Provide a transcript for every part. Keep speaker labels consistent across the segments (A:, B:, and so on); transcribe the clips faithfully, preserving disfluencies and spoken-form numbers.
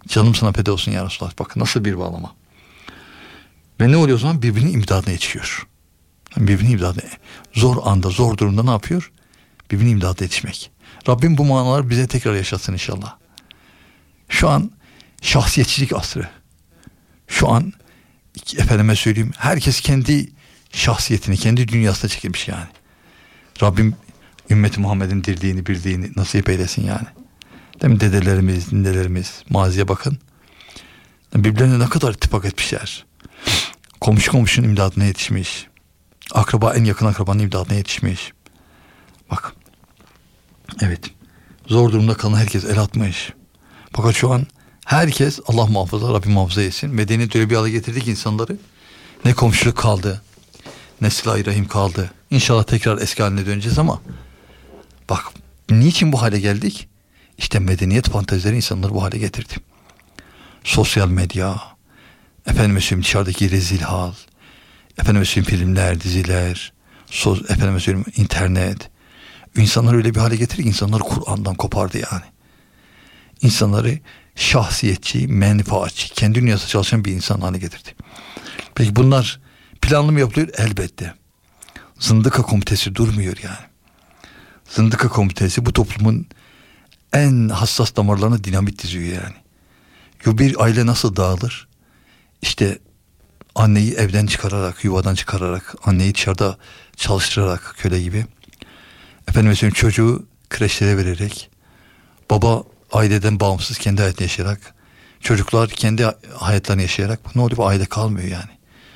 A: Canım sana feda olsun ya Resulallah. Bakın nasıl bir bağlama. Ve ne oluyor o zaman? Birbirinin imdadına yetişiyor. Birbirinin imdadına. Zor anda, zor durumda ne yapıyor? Birbirinin imdadına yetişmek. Rabbim bu manaları bize tekrar yaşatsın inşallah. Şu an şahsiyetçilik asrı. Şu an efendime söyleyeyim, herkes kendi şahsiyetini, kendi dünyasına çekilmiş yani. Rabbim ümmeti Muhammed'in dirliğini, birliğini nasip eylesin yani. Değil mi? Dedelerimiz, ninelerimiz, maziye bakın. Birbirlerine ne kadar ittifak etmişler. Komşu komşunun imdadına yetişmiş. Akraba en yakın akrabanın imdadına yetişmiş. Bak. Evet. Zor durumda kalan herkes el atmış. Fakat şu an herkes, Allah muhafaza, Rabbim muhafaza etsin, medeniyet öyle bir hale getirdik insanları. Ne komşuluk kaldı, ne silah-i rahim kaldı. İnşallah tekrar eski haline döneceğiz ama bak, niçin bu hale geldik? İşte medeniyet fantezileri insanları bu hale getirdi. Sosyal medya, efendime söyleyeyim dışarıdaki rezil hal, efendime söyleyeyim filmler, diziler, soz, efendime söyleyeyim internet. İnsanları öyle bir hale getirdi ki insanları Kur'an'dan kopardı yani. İnsanları şahsiyetçi, menfaatçi, kendi dünyasında çalışan bir insan haline getirdi. Peki bunlar planlı mı yapılıyor? Elbette. Zındıka komitesi durmuyor yani. Zındıka komitesi bu toplumun en hassas damarlarına dinamit diziyor yani. Bir aile nasıl dağılır? İşte anneyi evden çıkararak, yuvadan çıkararak, anneyi dışarıda çalıştırarak köle gibi. Efendim mesela çocuğu kreşlere vererek, baba aileden bağımsız kendi hayatını yaşayarak, çocuklar kendi hayatlarını yaşayarak, ne oluyor? Bu aile kalmıyor yani.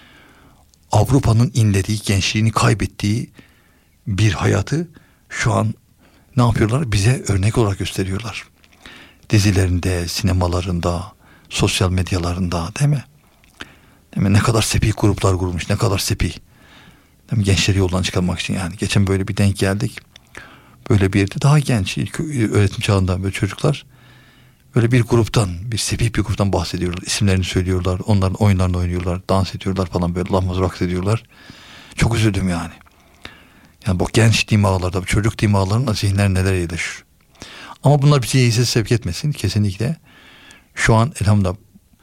A: Avrupa'nın inlediği, gençliğini kaybettiği bir hayatı şu an ne yapıyorlar? Bize örnek olarak gösteriyorlar. Dizilerinde, sinemalarında, sosyal medyalarında, değil mi? Değil mi? Ne kadar sepih gruplar kurmuş, ne kadar sepih. Değil mi? Gençleri yoldan çıkarmak için yani. Geçen böyle bir denk geldik. Böyle bir yerde daha genç, ilk öğretim çağında böyle çocuklar böyle bir gruptan, bir sepih bir gruptan bahsediyorlar. İsimlerini söylüyorlar, onların oyunlarını oynuyorlar, dans ediyorlar falan, böyle lahmaz raks ediyorlar. Çok üzüldüm yani. Yani bu genç dimağlarda, bu çocuk dimağlarında zihinler neler yerleşir. Ama bunlar bizi iyisi sevk etmesin kesinlikle. Şu an elhamdülillah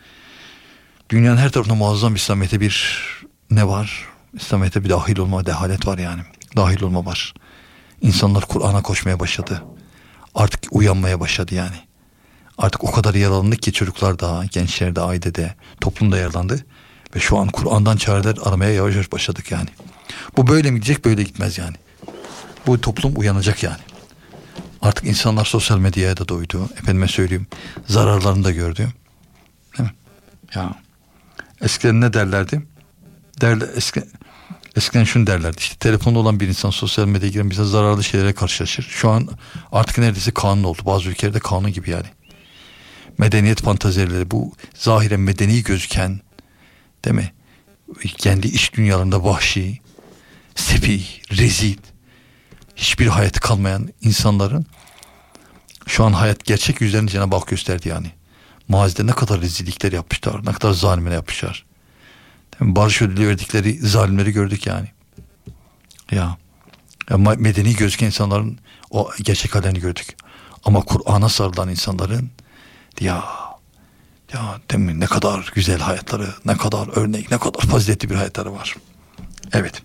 A: dünyanın her tarafında muazzam İslamiyet'e bir ne var? İslamiyet'e bir dahil olma, dehalet var yani. Dahil olma var. İnsanlar Kur'an'a koşmaya başladı. Artık uyanmaya başladı yani. Artık o kadar yaralandık ki çocuklar da, gençler de, ailede, toplumda yaralandı. Ve şu an Kur'an'dan çareler aramaya yavaş yavaş başladık yani. Bu böyle mi gidecek, böyle gitmez yani. Bu toplum uyanacak yani. Artık insanlar sosyal medyaya da doydu. Efendime söyleyeyim, zararlarını da gördü. Değil mi? Ya. Eskiden ne derlerdi? Derler, eski, eskiden şunu derlerdi. İşte telefonda olan bir insan sosyal medyaya giren bize zararlı şeylere karşılaşır. Şu an artık neredeyse kanun oldu. Bazı ülkelerde kanun gibi yani. Medeniyet fantazileri, bu zahiren medeni gözüken, değil mi? Kendi iç dünyalarında vahşi, sefih, rezil, hiçbir hayatı kalmayan insanların şu an hayat gerçek yüzlerini Cenab-ı Hak gösterdi yani. Mazide ne kadar rezillikler yapmışlar, ne kadar zalimler yapmışlar. Barış ödülü verdikleri zalimleri gördük yani. Ya, ya medeni gözüken insanların o gerçek hallerini gördük. Ama Kur'an'a sarılan insanların ya ya değil mi? Ne kadar güzel hayatları, ne kadar örnek, ne kadar faziletli bir hayatları var. Evet.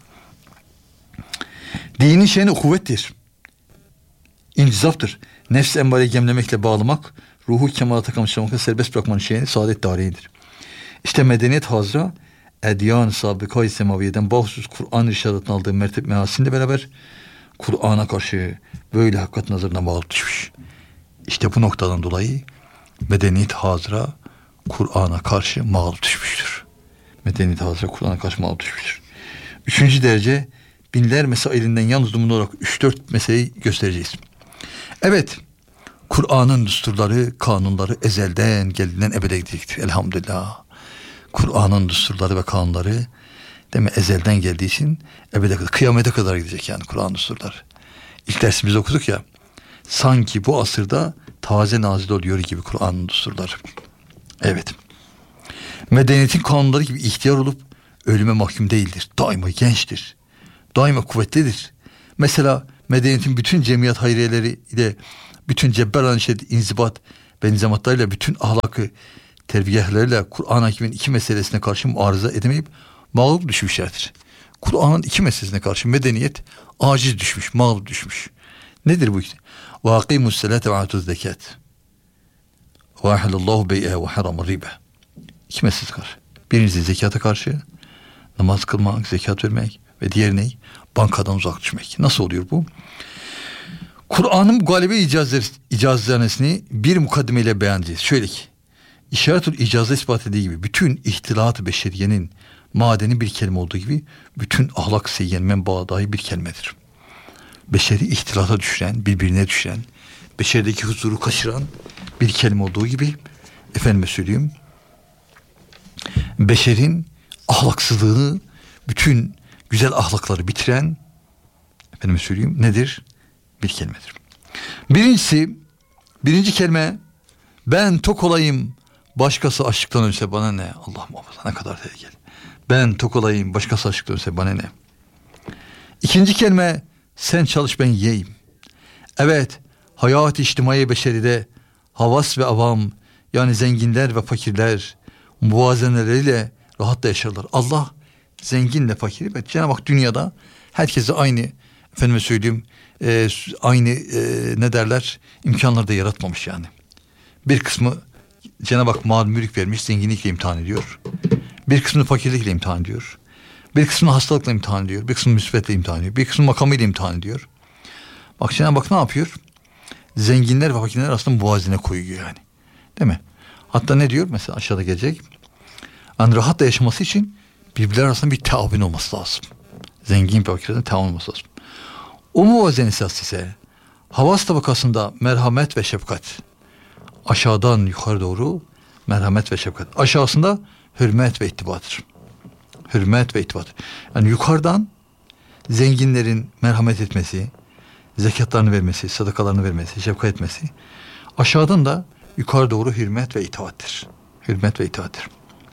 A: Dinin şeyini kuvvettir. İncizaftır. Nefs embare gemlemekle bağlamak, ruhu kemalata kamışlamakla serbest bırakmanın şeyini saadet dariyedir. İşte medeniyet hazra, edyan-ı sabıkayı semaviyeden bahsus Kur'an irşadatını aldığı mertebe mehasinle beraber Kur'an'a karşı böyle hakikat nazarına bağlı düşmüş. İşte bu noktadan dolayı medeniyet hazra Kur'an'a karşı mağlup düşmüştür. Medeniyet hazra Kur'an'a karşı mağlup düşmüştür. Üçüncü derece binler mesailinden yalnız numune olarak üç dört meseleyi göstereceğiz. Evet, Kur'an'ın düsturları, kanunları ezelden geldiğinden ebede gidecektir. Elhamdülillah. Kur'an'ın düsturları ve kanunları değil mi, ezelden geldiği için ebede kadar, kıyamete kadar gidecek yani Kur'an düsturları. İlk dersimizde okuduk ya, sanki bu asırda taze nazil oluyor gibi Kur'an'ın düsturları. Evet. Medeniyetin kanunları gibi ihtiyar olup ölüme mahkum değildir. Daima gençtir. Daima kuvvetlidir. Mesela medeniyetin bütün cemiyet hayriyeleri ile bütün cebberan şiddet, inzibat benzematlarıyla bütün ahlakı terbiyehleriyle Kur'an-ı Hakim'in iki meselesine karşı muarıza edemeyip mağlup düşmüşlerdir. Kur'an'ın iki meselesine karşı medeniyet aciz düşmüş, mağlup düşmüş. Nedir bu işte? وَاقِيمُ السَّلَاةَ وَاَعْتُوا الزَّكَاةِ وَاحَلَ اللّٰهُ بَيْئَهَا وَحَرَمَ الرِّبَى. İki meselesi karşı. Birincisi zekata karşı, namaz kılmak, zekat vermek ve diğer ne? Bankadan uzak düşmek. Nasıl oluyor bu? Kur'an'ın galibi icazlarını bir mukaddimeyle beyan edeceğiz. Şöyle ki, İşaretül icazı ispat ettiği gibi bütün ihtilat-ı beşeriyenin madeni bir kelime olduğu gibi bütün ahlak seyyen menbaı dahi bir kelimedir. Beşeri ihtilata düşüren, birbirine düşüren, beşerdeki huzuru kaçıran bir kelime olduğu gibi, efendime söyleyeyim, beşerin ahlaksızlığını, bütün güzel ahlakları bitiren, efendime söyleyeyim, nedir? Bir kelimedir. Birincisi, birinci kelime, ben tok olayım, başkası açlıktan ölse bana ne? Allah muhafaza, ne kadar tehlikeli. Ben tok olayım, başkası açlıktan ölse bana ne? İkinci kelime, sen çalış ben yiyeyim. Evet, hayat-ı içtimai beşeride havas ve avam, yani zenginler ve fakirler muvazeneleriyle rahat da yaşarlar. Allah zenginle fakiri ve Cenab-ı Hak dünyada herkese aynı, efendime söyleyeyim, e, aynı e, ne derler, imkanları da yaratmamış yani. Bir kısmı Cenab-ı Hak mal mülk vermiş, zenginlikle imtihan ediyor. Bir kısmını fakirlikle imtihan ediyor. Bir kısmını hastalıkla imtihan ediyor. Bir kısmını müsbetle imtihan ediyor. Bir kısmını makamıyla imtihan ediyor. Bak Cenab-ı Hak ne yapıyor? Zenginler ve fakirler aslında muvazene koyuyor yani. Değil mi? Hatta ne diyor? Mesela aşağıda gelecek. Yani rahatla yaşaması için birbirler arasında bir taavun olması lazım. Zengin ve fakirlerin taavun olması lazım. O muvazene esas ise havas tabakasında merhamet ve şefkat. Aşağıdan yukarı doğru merhamet ve şefkat. Aşağısında hürmet ve ittibadır. Hürmet ve ittibadır. Yani yukarıdan zenginlerin merhamet etmesi, zekatlarını vermesi, sadakalarını vermesi, şefkat etmesi. Aşağıdan da yukarı doğru hürmet ve itaattir. Hürmet ve itaattir.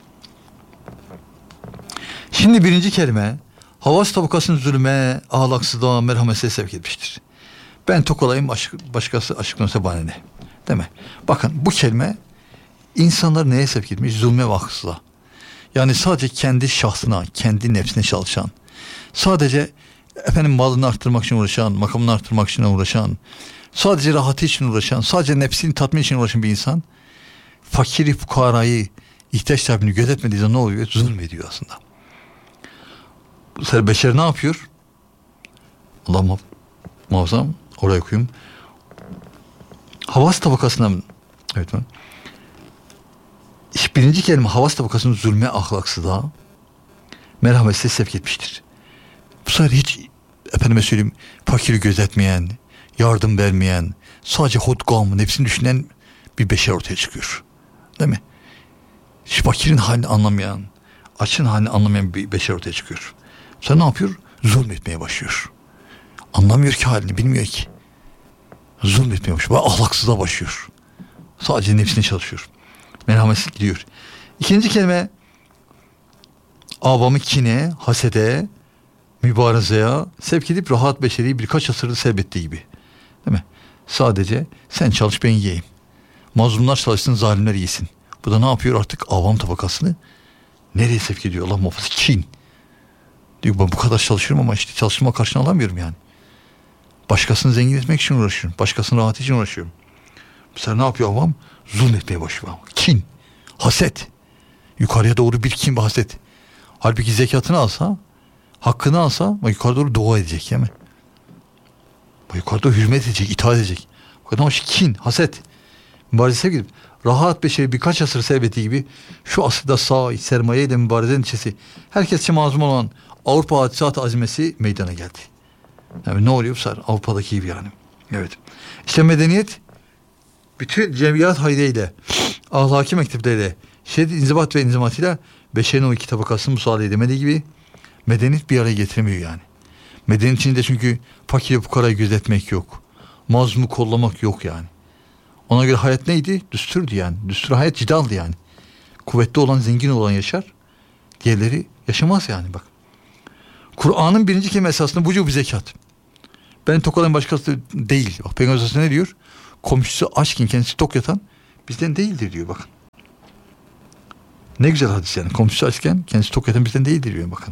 A: Şimdi birinci kelime havas tabakasını zulme, ahlaksızlığa, merhamete sevk etmiştir. Ben tok olayım, başkası açıklanırsa bana ne? Değil mi? Bakın bu kelime insanları neye sevk etmiş? Zulme ve haksızlığa. Yani sadece kendi şahsına, kendi nefsine çalışan, sadece efendim malını arttırmak için uğraşan, makamını arttırmak için uğraşan, sadece rahatı için uğraşan, sadece nefsini tatmin için uğraşan bir insan, fakiri, fukarayı, ihtiyaç sahibini gözetmediği zaman ne oluyor? Zulmediyor aslında. Bu sefer beşer ne yapıyor? Allah muhaf- muhafaza, oraya okuyayım. Havas tabakasına, evet mi? Birinci kelime havas tabakasının zulme, ahlaksızlığa, merhametsiz sevk etmiştir. Bu sefer hiç efendime söyleyeyim fakiri gözetmeyen, yardım vermeyen, sadece hodgam, nefsini düşünen bir beşer ortaya çıkıyor. Değil mi? Hiç fakirin halini anlamayan, açın halini anlamayan bir beşer ortaya çıkıyor. Sen ne yapıyor? Zulmetmeye başlıyor. Anlamıyor ki halini, bilmiyor ki. Zulmetmeye başlıyor. Ahlaksızlığa başlıyor. Sadece nefsine çalışıyor. Merhametsiz gidiyor. İkinci kelime avamı kine, hasede, mübarezeye sevk edip rahat beşeriyi birkaç asırda sebettiği gibi. Değil mi? Sadece sen çalış ben yiyeyim. Mazlumlar çalışsın, zalimler yesin. Bu da ne yapıyor artık? Avam tabakasını nereye sevk ediyor? Allah muhafaza, kin. Diyor ben bu kadar çalışıyorum ama işte çalışma karşılığını alamıyorum yani. Başkasını zengin etmek için uğraşıyorum. Başkasının rahatı için uğraşıyorum. Mesela ne yapıyor avam? Zulmetmeye başlıyor. Kin, haset. Yukarıya doğru bir kin ve haset. Halbuki zekatını alsa, hakkını alsa yukarı doğru dua edecek değil mi? Yukarıda hürmet edecek, itaat edecek. Fakat ama kin, haset. Mübareze gidip rahat beşeri birkaç asır sebeti gibi şu asırda sağ sermayeyle mübarezenin içesi herkesçe mazlum olan Avrupa hadisat-ı azimesi meydana geldi. Yani ne oluyor bu sefer? Avrupa'daki gibi yani. Evet. İşte medeniyet bütün cemiyat hayriyle, ahlaki mektepleriyle, şiddet inzibat ve inzimatıyla beşerin o iki tabakasını müsaade edemediği gibi medeniyet bir araya getiremiyor yani. Medeniyet içinde çünkü fakir fukarayı gözetmek yok. Mazlumu kollamak yok yani. Ona göre hayat neydi? Düstürdü yani. Düstur hayat cidaldı yani. Kuvvetli olan, zengin olan yaşar. Diğerleri yaşamaz yani bak. Kur'an'ın birinci kelime esasında bu bir zekat. Ben tok olan başkası değil. Bak Peygamber ne diyor? Komşusu açken kendisi tok yatan bizden değildir diyor bakın. Ne güzel hadis yani. Komşusu açken kendisi tok eden bizden değildir diyor bakın.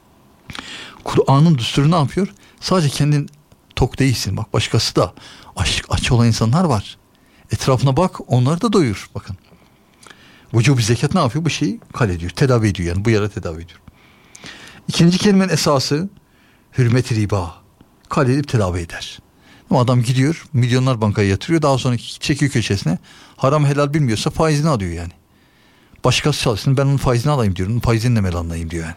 A: Kur'an'ın düsturu ne yapıyor? Sadece kendin tok değilsin. Bak başkası da aç, aç olan insanlar var. Etrafına bak, onları da doyur. Bakın. Vücubu zekat ne yapıyor? Bu şeyi kal ediyor. Tedavi ediyor yani. Bu yara tedavi ediyor. İkinci kelimenin esası hürmet-i riba. Kal edip tedavi eder. Ama adam gidiyor, milyonlar bankaya yatırıyor. Daha sonra çekiyor köşesine. Haram helal bilmiyorsa faizini alıyor yani. Başkası çalışsın, ben onun faizini alayım diyor. Onun faizini de melanlayayım diyor yani.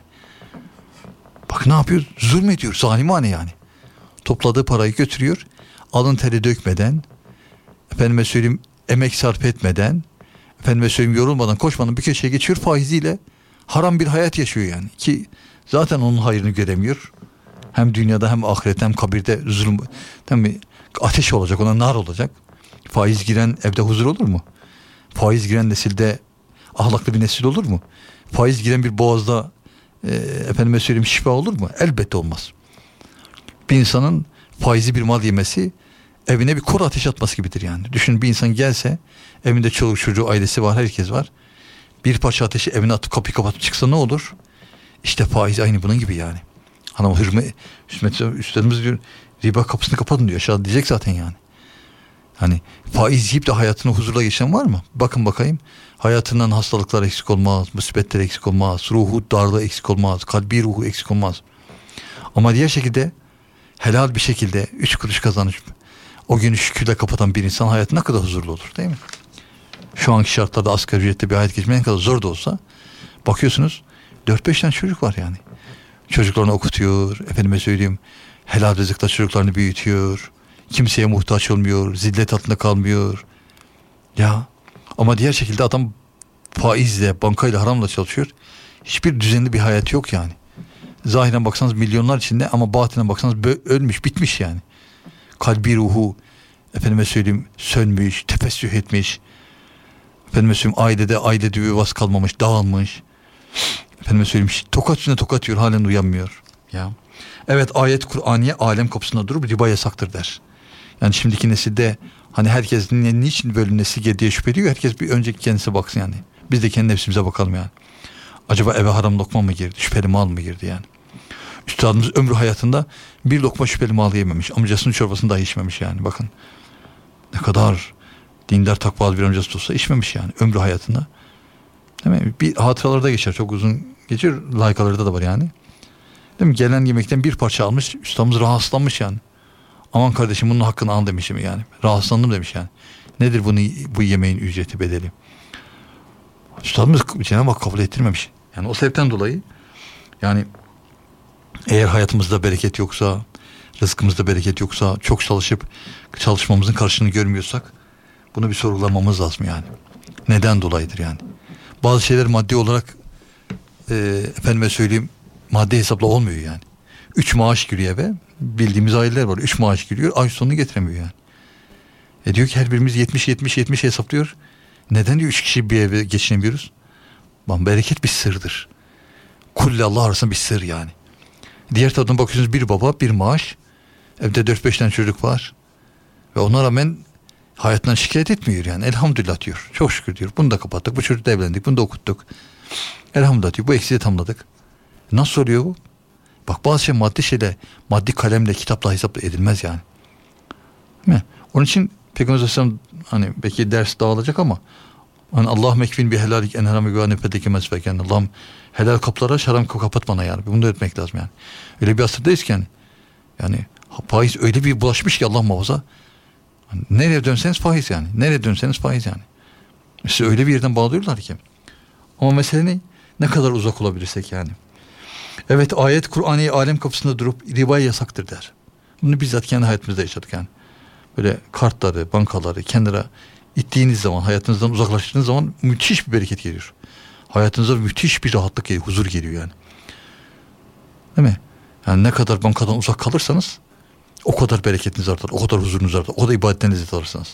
A: Bak ne yapıyor? Zulmediyor. Zalimane yani. Topladığı parayı götürüyor. Alın teri dökmeden, efendime söyleyeyim emek sarf etmeden, efendime söyleyeyim yorulmadan, koşmadan bir köşeye geçiyor, faiziyle haram bir hayat yaşıyor yani. Ki zaten onun hayrını göremiyor. Hem dünyada hem ahirette hem kabirde zulüm, tabii ateş olacak, ona nar olacak. Faiz giren evde huzur olur mu? Faiz giren nesilde ahlaklı bir nesil olur mu? Faiz giren bir boğazda e, efendime söyleyeyim şifa olur mu? Elbette olmaz. Bir insanın faizi bir mal yemesi evine bir kor ateş atması gibidir yani. Düşün, bir insan gelse, evinde çoluk çocuğu, ailesi var, herkes var. Bir parça ateşi evine atıp kapıyı kapatıp çıksa ne olur? İşte faiz aynı bunun gibi yani. Hanım hürmet, hürmet üstlerimiz diyor, riba kapısını kapatın diyor. Aşağı diyecek zaten yani. Hani faiz yiyip de hayatını huzurla geçen var mı? Bakın bakayım. Hayatından hastalıklar eksik olmaz, musibetler eksik olmaz, ruhu darlığı eksik olmaz, kalbi ruhu eksik olmaz. Ama diğer şekilde helal bir şekilde üç kuruş kazanıp o günü şükürle kapatan bir insan hayatı ne kadar huzurlu olur değil mi? Şu anki şartlarda asgari ücretle bir hayat geçmek ne kadar zor da olsa bakıyorsunuz dört beş tane çocuk var yani. Çocuklarını okutuyor, efendime söyleyeyim helal rızıkla çocuklarını büyütüyor. Kimseye muhtaç olmuyor, zillet altında kalmıyor. Ya ama diğer şekilde adam faizle, bankayla, haramla çalışıyor. Hiçbir düzenli bir hayat yok yani. Zahiren baksanız milyonlar içinde ama batinen baksanız ölmüş, bitmiş yani. Kalbi ruhu, efendime söyleyeyim sönmüş, tefessüh etmiş. Efendime söyleyeyim ailede aile düğü vas kalmamış, dağılmış. Efendime söyleyeyim tokat üstüne tokat yiyor, halen uyanmıyor. Ya. Evet, ayet Kur'aniye alem kapısında durup riba yasaktır der. Yani şimdiki nesilde hani herkes ni, niçin böyle nesil diye şüphe ediyor. Herkes bir önceki kendisi baksın yani. Biz de kendi nefsimize bakalım yani. Acaba eve haram lokma mı girdi? Şüpheli mal mı girdi yani? Üstadımız ömrü hayatında bir lokma şüpheli mal yememiş. Amcasının çorbasını dahi içmemiş yani. Bakın ne kadar dindar takvalı bir amcası olsa içmemiş yani ömrü hayatında. Değil mi? Bir hatıralarda geçer. Çok uzun geçer. Layıkalarda da var yani. Değil mi? Gelen yemekten bir parça almış. Üstadımız rahatsızlanmış yani. Aman kardeşim bunun hakkını al demişim yani. Rahatsızlandım demiş yani. Nedir bunu, bu yemeğin ücreti, bedeli? Üstadımız Cenab-ı Hak kabul ettirmemiş. Yani o sebepten dolayı yani eğer hayatımızda bereket yoksa, rızkımızda bereket yoksa, çok çalışıp çalışmamızın karşılığını görmüyorsak bunu bir sorgulamamız lazım yani. Neden dolayıdır yani? Bazı şeyler maddi olarak e, efendime söyleyeyim maddi hesapla olmuyor yani. Üç maaş giriyor eve. Bildiğimiz aileler var. Üç maaş giriyor. Ay sonunu getiremiyor yani. E diyor ki her birimiz yetmiş yetmiş yetmiş hesaplıyor. Neden diyor üç kişi bir eve geçinemiyoruz? Lan bereket bir sırdır. Kulle Allah arasında bir sır yani. Diğer taraftan bakıyorsunuz bir baba bir maaş. Evde dört beş tane çocuk var. Ve ona rağmen hayatından şikayet etmiyor yani. Elhamdülillah diyor. Çok şükür diyor. Bunu da kapattık. Bu çocuğu da evlendik. Bunu da okuttuk. Elhamdülillah diyor. Bu eksiği tamamladık. Nasıl oluyor bu? Bak bazı şey maddi şeyle, maddi kalemle, kitapla hesapla edilmez yani. Değil mi? Onun için Peygamber Aleyhisselam hani belki ders dağılacak ama hani Allah mekfin bir helalik en haram ve nefedeki mesvek yani Allah'ım helal kapıları aç, haram kapı kapat bana yani. Bunu da öğretmek lazım yani. Öyle bir asırdayız ki yani. Yani faiz öyle bir bulaşmış ki Allah muhafaza. Hani nereye dönseniz faiz yani. Nereye dönseniz faiz yani. Size öyle bir yerden bağlıyorlar ki. Ama mesele ne? Ne kadar uzak olabilirsek yani. Evet, ayet Kur'an'ı alem kapısında durup ribaya yasaktır der. Bunu bizzat kendi hayatımızda yaşadık yani. Böyle kartları, bankaları kenara ittiğiniz zaman, hayatınızdan uzaklaştığınız zaman müthiş bir bereket geliyor. Hayatınıza müthiş bir rahatlık geliyor, huzur geliyor yani. Değil mi? Yani ne kadar bankadan uzak kalırsanız o kadar bereketiniz artar, o kadar huzurunuz artar, o kadar ibadetten lezzet alırsınız.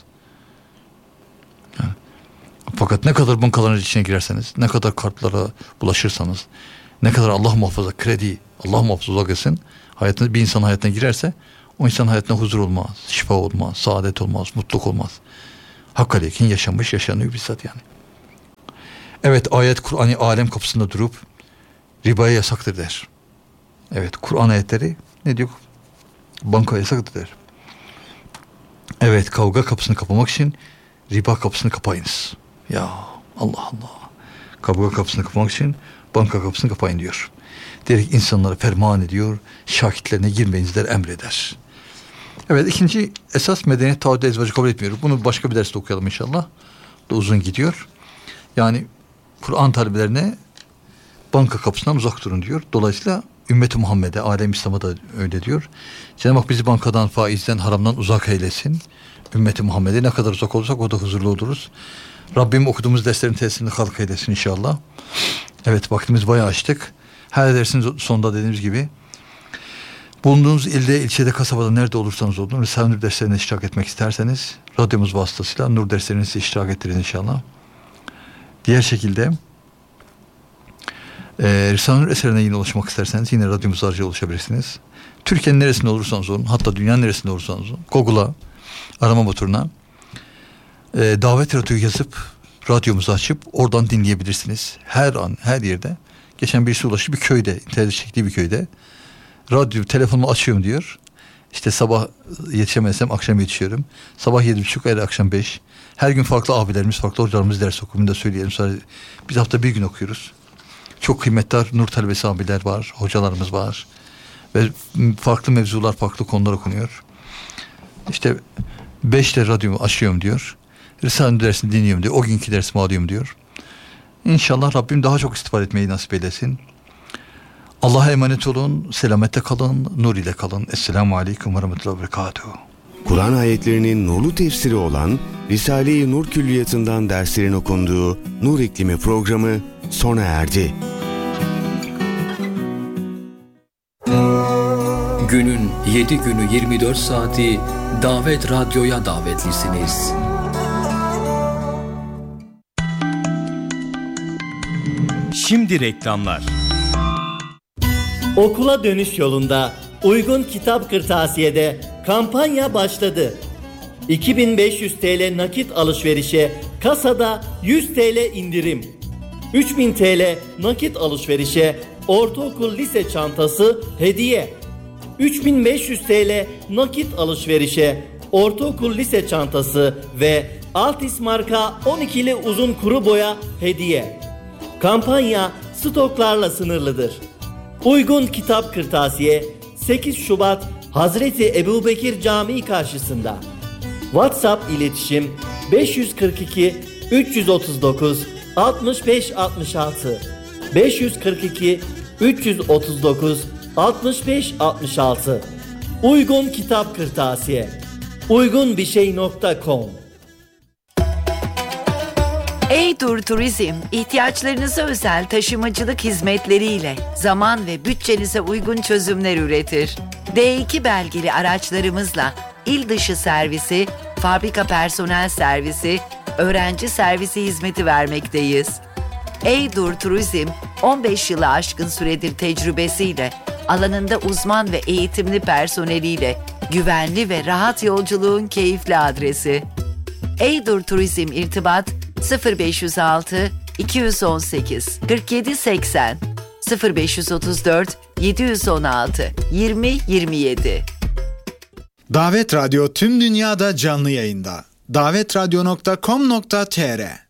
A: Yani. Fakat ne kadar bankaların içine girerseniz, ne kadar kartlara bulaşırsanız, ne kadar Allah muhafaza kredi, Allah muhafaza uzak etsin, hayatınız, bir insan hayatına girerse o insan hayatına huzur olmaz, şifa olmaz, saadet olmaz, mutluluk olmaz. Hakkal yakin yaşanmış, yaşanıyor bizzat yani. Evet, ayet Kur'an'ı alem kapısında durup ribaya yasaktır der. Evet, Kur'an ayetleri ne diyor? Banka yasaktır der. Evet, kavga kapısını kapamak için riba kapısını kapayınız. Ya Allah Allah. Kavga kapısını kapamak için banka kapısını kapayın diyor. Direkt insanlara ferman ediyor. Şakitlerine girmeyinizler emreder. Evet, ikinci esas medeniyet taahhüdü ezvacı kabul etmiyor. Bunu başka bir derste okuyalım inşallah. Da uzun gidiyor. Yani Kur'an talebelerine banka kapısından uzak durun diyor. Dolayısıyla ümmeti Muhammed'e, alem İslam'a da öyle diyor. Cenab-ı Hak bizi bankadan, faizden, haramdan uzak eylesin. Ümmeti Muhammed'e ne kadar uzak olursak o da huzurlu oluruz. Rabbim okuduğumuz derslerin tesirini halk eylesin inşallah. Evet, vaktimiz bayağı açtık. Her dersin sonunda dediğimiz gibi bulunduğunuz ilde, ilçede, kasabada nerede olursanız olun Risale-i Nur derslerine iştirak etmek isterseniz radyomuz vasıtasıyla Nur derslerinizi iştirak ettirin inşallah. Diğer şekilde e, Risale-i Nur eserine yine ulaşmak isterseniz yine radyomuz aracılığıyla ulaşabilirsiniz. Türkiye'nin neresinde olursanız olun, hatta dünyanın neresinde olursanız olun, Google'a, arama motoruna e, davet radyoyu yazıp radyomuzu açıp oradan dinleyebilirsiniz. Her an, her yerde. Geçen birisi ulaştı, bir köyde, internet çektiği bir köyde. Radyo, telefonumu açıyorum diyor. İşte sabah yetişemezsem akşam yetişiyorum. Sabah yedi buçuk, öyle akşam beş. Her gün farklı abilerimiz, farklı hocalarımız ders okumunu da söyleyelim. Sonra biz hafta bir gün okuyoruz. Çok kıymetli Nur talebesi abiler var, hocalarımız var. Ve farklı mevzular, farklı konular okunuyor. İşte beşte radyomu açıyorum diyor. Risale-i dersini dinliyorum diyor. O günkü dersimi alıyorum diyor. İnşallah Rabbim daha çok istifade etmeyi nasip eylesin. Allah'a emanet olun, selamette kalın, nur ile kalın. Esselamu Aleyküm ve Rahmetullahi ve Berekatuhu.
B: Kur'an ayetlerinin nurlu tefsiri olan Risale-i Nur Külliyatı'ndan derslerin okunduğu Nur İklimi programı sona erdi.
C: Günün yedi günü yirmi dört saati Davet Radyo'ya davetlisiniz.
D: Şimdi reklamlar.
E: Okula dönüş yolunda Uygun Kitap Kırtasiye'de kampanya başladı. iki bin beş yüz TL nakit alışverişe kasada yüz TL indirim. üç bin TL nakit alışverişe ortaokul lise çantası hediye. üç bin beş yüz TL nakit alışverişe ortaokul lise çantası ve Altis marka on ikili uzun kuru boya hediye. Kampanya stoklarla sınırlıdır. Uygun Kitap Kırtasiye sekiz Şubat Hazreti Ebubekir Camii karşısında. WhatsApp iletişim beş yüz kırk iki üç yüz otuz dokuz altmış beş altmış altı beş yüz kırk iki üç yüz otuz dokuz altmış beş altmış altı. Uygun Kitap Kırtasiye uygunbirşey nokta com.
F: Eydur Turizm, ihtiyaçlarınıza özel taşımacılık hizmetleriyle zaman ve bütçenize uygun çözümler üretir. D iki belgeli araçlarımızla il dışı servisi, fabrika personel servisi, öğrenci servisi hizmeti vermekteyiz. Eydur Turizm, on beş yılı aşkın süredir tecrübesiyle, alanında uzman ve eğitimli personeliyle güvenli ve rahat yolculuğun keyifli adresi. Eydur Turizm irtibat sıfır beş yüz altı iki yüz on sekiz kırk yedi seksen sıfır beş yüz otuz dört yedi yüz on altı yirmi yirmi yedi.
G: Davet Radyo tüm dünyada canlı yayında. davet radyo nokta com nokta tr